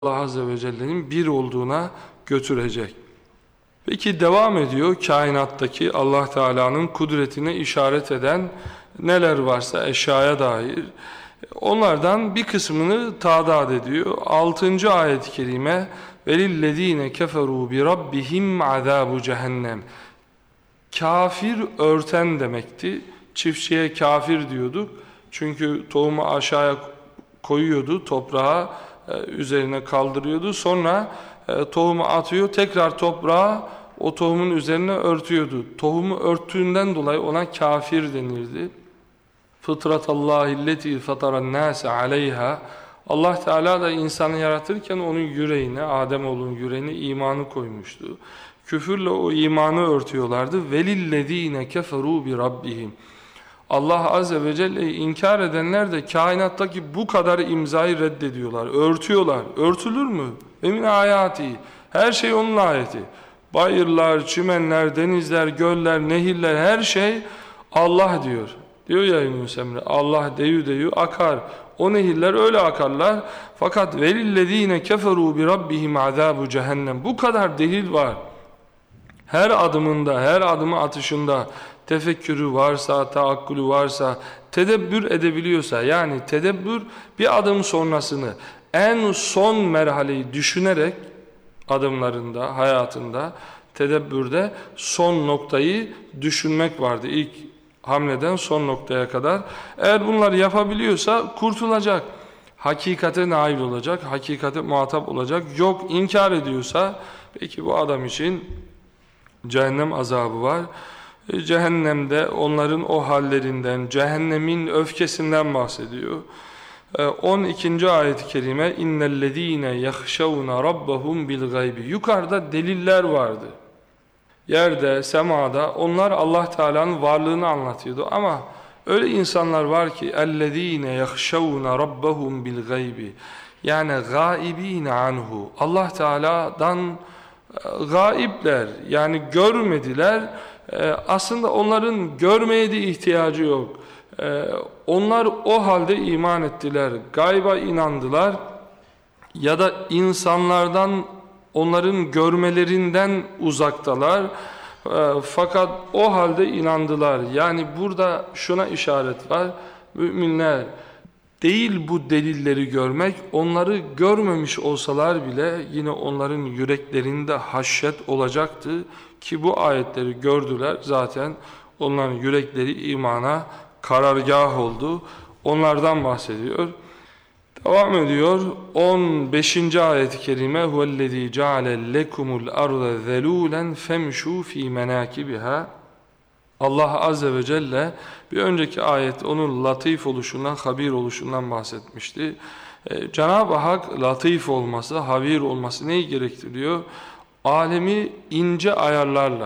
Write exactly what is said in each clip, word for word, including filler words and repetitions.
Allah Azze ve Celle'nin bir olduğuna götürecek. Peki devam ediyor kainattaki Allah Teala'nın kudretine işaret eden neler varsa eşyaya dair. Onlardan bir kısmını tadat ediyor. altıncı ayet-i kerime وَلِلَّذ۪ينَ كَفَرُوا بِرَبِّهِمْ عَذَابُ cehennem. Kafir örten demekti. Çiftçiye kafir diyorduk. Çünkü tohumu aşağıya koyuyordu, toprağa üzerine kaldırıyordu. Sonra e, tohumu atıyor, tekrar toprağa o tohumun üzerine örtüyordu. Tohumu örttüğünden dolayı ona kafir denirdi. Fıtratallahilleti fataran nase aleyha. Allah Teala da insanı yaratırken onun yüreğine, Ademoğlunun yüreğine imanı koymuştu. Küfürle o imanı örtüyorlardı. Velillezine keferu bi rabbihim. Allah Azze ve Celle'yi inkar edenler de kainattaki bu kadar imzayı reddediyorlar, örtüyorlar. Örtülür mü? Emin ayati. Her şey onun ayeti. Bayırlar, çimenler, denizler, göller, nehirler, her şey Allah diyor. Diyor ya Yunus Emre, Allah deyü deyü akar. O nehirler öyle akarlar. Fakat velillezine keferu bi rabbihim azabu cehennem. Bu kadar delil var. Her adımında, her adımı atışında tefekkürü varsa, taakkülü varsa, tedebbür edebiliyorsa, yani tedebbür bir adım sonrasını, en son merhaleyi düşünerek adımlarında, hayatında, tedebbürde son noktayı düşünmek vardı. İlk hamleden son noktaya kadar. Eğer bunları yapabiliyorsa kurtulacak. Hakikate nail olacak, hakikate muhatap olacak. Yok, inkar ediyorsa, peki bu adam için cehennem azabı var. Cehennemde onların o hallerinden, cehennemin öfkesinden bahsediyor. on ikinci ayet-i kerime innellezine yahşavuna rabbahum bil gaybi. Yukarıda deliller vardı. Yerde, semada onlar Allah Teala'nın varlığını anlatıyordu ama öyle insanlar var ki ellezine yahşavuna rabbahum bil gaybi. Yani gaibine anhu. Allah Teala'dan gaipler, yani görmediler. Aslında onların görmeye de ihtiyacı yok. Onlar o halde iman ettiler, gayba inandılar ya da insanlardan, onların görmelerinden uzaktalar. Fakat o halde inandılar. Yani burada şuna işaret var. Müminler değil bu delilleri görmek, onları görmemiş olsalar bile yine onların yüreklerinde haşyet olacaktı ki bu ayetleri gördüler, zaten onların yürekleri imana karargah oldu. Onlardan bahsediyor. Devam ediyor. on beşinci ayet-i kerime huvellezî ceale lekumul arda zelûlen femşû fî menâkibiha. Allah Azze ve Celle bir önceki ayet onun latif oluşundan, habir oluşundan bahsetmişti. Ee, Cenab-ı Hak latif olması, habir olması neyi gerektiriyor? Alemi ince ayarlarla,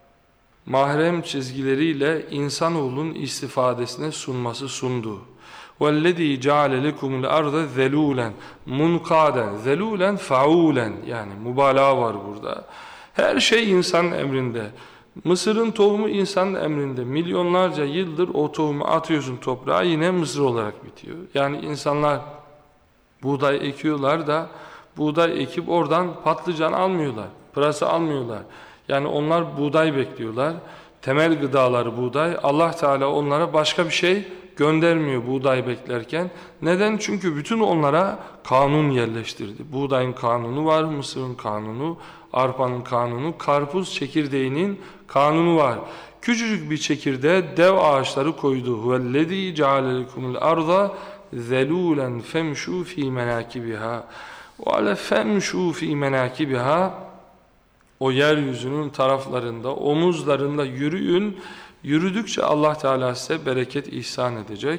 mahrem çizgileriyle insanoğlunun istifadesine sunması sundu. وَالَّذ۪ي جَعَلَ لَكُمُ الْاَرْضَ ذَلُولًا مُنْقَادًا ذَلُولًا فَعُولًا. Yani mübalağa var burada. Her şey insanın emrinde. Mısırın tohumu insanın emrinde. Milyonlarca yıldır o tohumu atıyorsun toprağa, yine mısır olarak bitiyor. Yani insanlar buğday ekiyorlar da buğday ekip oradan patlıcan almıyorlar, pırasa almıyorlar. Yani onlar buğday bekliyorlar. Temel gıdaları buğday. Allah Teala onlara başka bir şey göndermiyor buğday beklerken. Neden? Çünkü bütün onlara kanun yerleştirdi. Buğdayın kanunu var, mısırın kanunu, arpanın kanunu, karpuz çekirdeğinin kanunu var. Küçücük bir çekirdeğe dev ağaçları koydu. Huvellezî ceale lekumul arda zelûlen femşû fî menâkibiha. Ve femşû fî menâkibiha. O yeryüzünün taraflarında, omuzlarında yürüyün. Yürüdükçe Allah Teala size bereket ihsan edecek.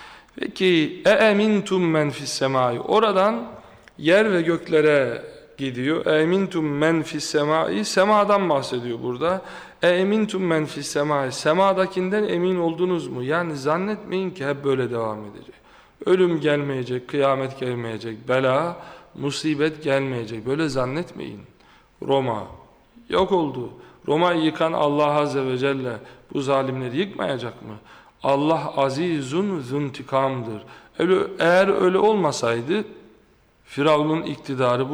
Peki e'emintum men fis semai. Oradan yer ve göklere gidiyor. E'emintum men fis semai. Semadan bahsediyor burada. E'emintum men fis semai. Semadakinden emin oldunuz mu? Yani zannetmeyin ki hep böyle devam edecek. Ölüm gelmeyecek, kıyamet gelmeyecek, bela, musibet gelmeyecek. Böyle zannetmeyin. Roma yok oldu. Roma'yı yıkan Allah Azze ve Celle bu zalimleri yıkmayacak mı? Allah azizun zuntikamdır. Öyle, eğer öyle olmasaydı Firavun'un iktidarı bu